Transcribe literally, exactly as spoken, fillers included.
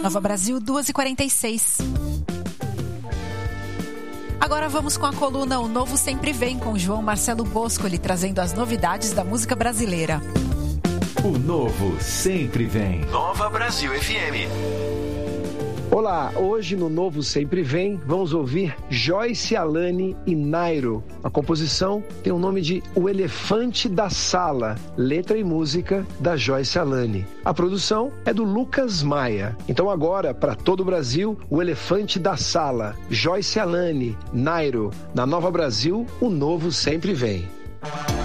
Nova Brasil, duas e quarenta e seis. Agora vamos com a coluna O Novo Sempre Vem, com João Marcelo Boscoli, trazendo as novidades da música brasileira. O Novo Sempre Vem. Nova Brasil F M. Olá, hoje no Novo Sempre Vem, vamos ouvir Joyce Alane e Nairo. A composição tem o nome de O Elefante da Sala, letra e música da Joyce Alane. A produção é do Lucas Maia. Então agora, para todo o Brasil, O Elefante da Sala, Joyce Alane, Nairo. Na Nova Brasil, o Novo Sempre Vem.